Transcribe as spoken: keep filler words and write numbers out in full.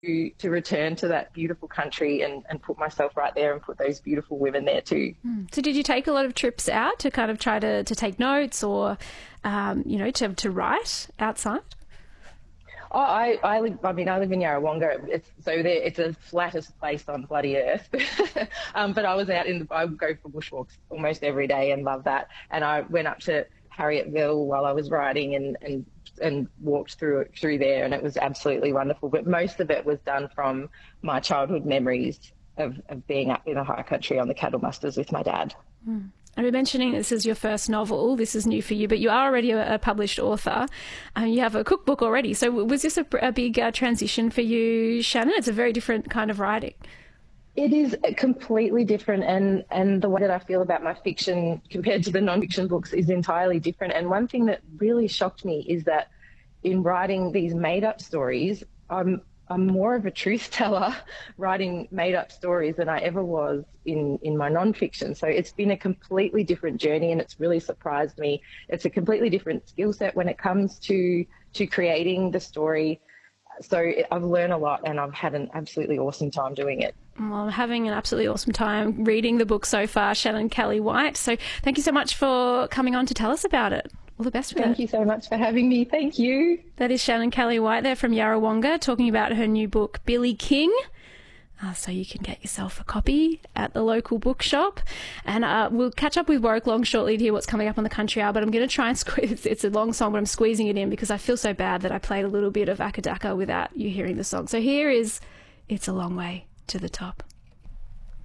to return to that beautiful country and, and put myself right there and put those beautiful women there too. So did you take a lot of trips out to kind of try to, to take notes or, um, you know, to, to write outside? Oh, I, I live, I mean, I live in Yarrawonga. It's, so there, it's the flattest place on bloody earth. um, but I was out in the, I would go for bushwalks almost every day and love that. And I went up to Harrietville while I was riding and, and, and walked through it through there, and it was absolutely wonderful. But most of it was done from my childhood memories of, of being up in the high country on the cattle musters with my dad. Mm. And we're mentioning this is your first novel. This is new for you, but you are already a, a published author. Um, you have a cookbook already. So was this a, a big uh, transition for you, Shannon? It's a very different kind of writing. It is completely different, and, and the way that I feel about my fiction compared to the non-fiction books is entirely different. And one thing that really shocked me is that in writing these made-up stories, I'm, I'm more of a truth teller writing made-up stories than I ever was in, in my non-fiction. So it's been a completely different journey, and it's really surprised me. It's a completely different skill set when it comes to, to creating the story. So I've learned a lot, and I've had an absolutely awesome time doing it. Well, I'm having an absolutely awesome time reading the book so far, Shannon Kelly-White. So thank you so much for coming on to tell us about it. All the best with it. Thank you so much for having me. Thank you. That is Shannon Kelly-White there from Yarrawonga talking about her new book, Billy King. Uh, so you can get yourself a copy at the local bookshop. And uh, we'll catch up with Warwick Long shortly to hear what's coming up on the Country Hour, but I'm going to try and squeeze, it's a long song, but I'm squeezing it in because I feel so bad that I played a little bit of Akadaka without you hearing the song. So here is It's a Long Way to the Top.